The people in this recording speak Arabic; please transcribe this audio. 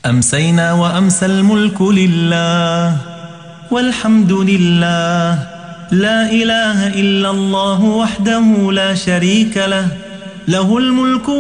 أمسينا وأمسى الملك لله والحمد لله، لا إله إلا الله وحده لا شريك له، له الملك